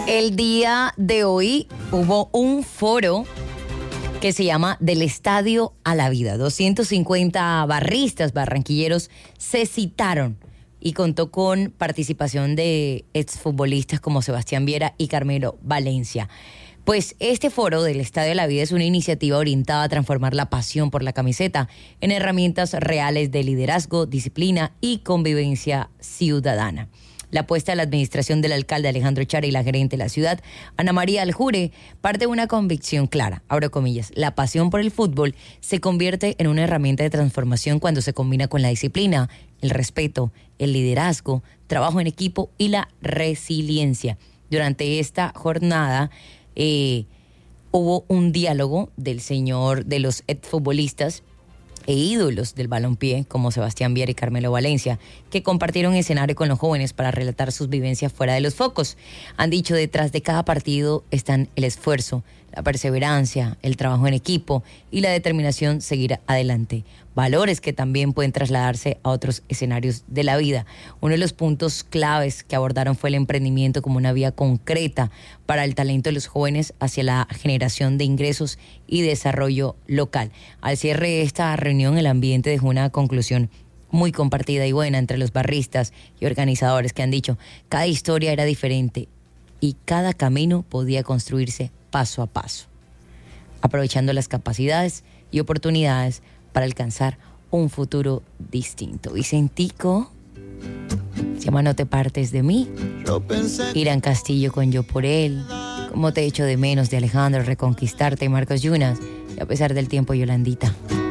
El día de hoy hubo un foro que se llama Del Estadio a la Vida. 250 barristas barranquilleros se citaron y contó con participación de exfutbolistas como Sebastián Viera y Carmelo Valencia. Pues este foro del Estadio a la Vida es una iniciativa orientada a transformar la pasión por la camiseta en herramientas reales de liderazgo, disciplina y convivencia ciudadana. La apuesta de la administración del alcalde Alejandro Chara y la gerente de la ciudad, Ana María Aljure, parte de una convicción clara, abro comillas: la pasión por el fútbol se convierte en una herramienta de transformación cuando se combina con la disciplina, el respeto, el liderazgo, trabajo en equipo y la resiliencia. Durante esta jornada hubo un diálogo de los exfutbolistas e ídolos del balompié como Sebastián Viera y Carmelo Valencia, que compartieron escenario con los jóvenes para relatar sus vivencias fuera de los focos. Han dicho: detrás de cada partido están el esfuerzo, la perseverancia, el trabajo en equipo y la determinación seguir adelante. Valores que también pueden trasladarse a otros escenarios de la vida. Uno de los puntos claves que abordaron fue el emprendimiento como una vía concreta para el talento de los jóvenes hacia la generación de ingresos y desarrollo local. Al cierre de esta reunión, el ambiente dejó una conclusión muy compartida y buena entre los barristas y organizadores, que han dicho: cada historia era diferente y cada camino podía construirse paso a paso, aprovechando las capacidades y oportunidades para alcanzar un futuro distinto. Vicentico, se llama No te partes de mí. Irán Castillo con Yo por él. Cómo te echo de menos, de Alejandro, Reconquistarte, y Marcos Yunas. Y a pesar del tiempo, Yolandita.